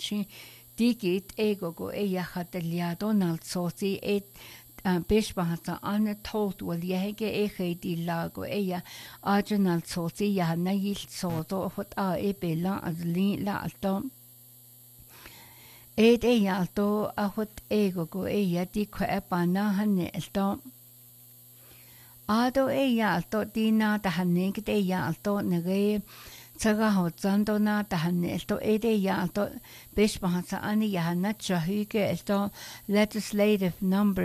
shin digit ego go hat Donald sosi et Bishbahata Anna told will yege di lago Arjunal sosi na yil soto what ebela as lean la alto. Alto a what ego go di quepana hanelto. Ado alto dina the hanig alto nege. Saga hotzando na tahanelto alto Bishbahasa ani yahana chahuke elto legislative number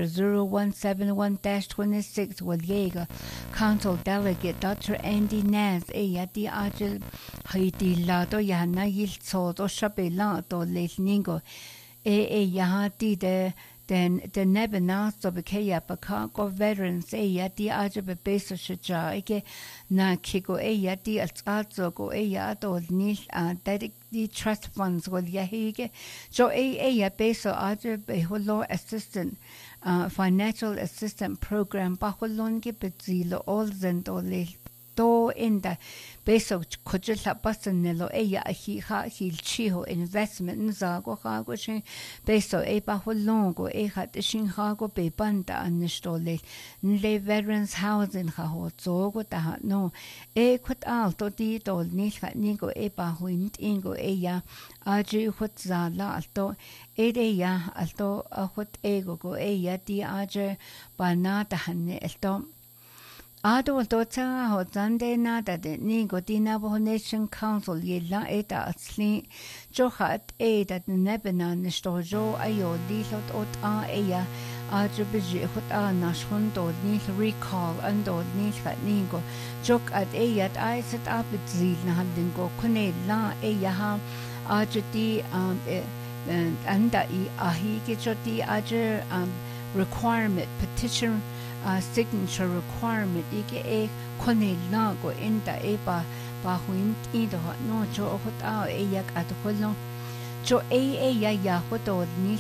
0171-26 Walyega Council Delegate Dr. Andy Naz di ajil haiti lado yahana yil sodo shabela to lesningo yahati the nebena so bekeya baka veterans di ajabe beso shaja na kiko di alzo go do nil the trust funds go yahige so beso ajabe holo assistant financial assistant program baholon ge bezilo all zendo le do in the beso kujila basanelo hil chiho investment nzago hago shin beso baholongo hat shin hago be banda anistole nle veterans housing haho zogo da no kut alto di dol nigo bahuint ingo aji hut zala alto alto hut ego go di aje banata hanne alto Ado dota ho zande na da de nigo Dinabo Nation Council yella eta asli johat da nebena nistojo ayo dilot ot ajubiji hot nashun do ni recall ando ni nigo jok at set up zil na handingo kune la ha ajti anda ahi ke joti requirement petition signature requirement kone lago inda ba huin ido no jo hot yak at holno jo ya hoto ni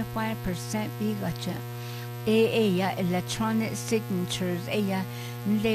25% bigacha electronic signatures nle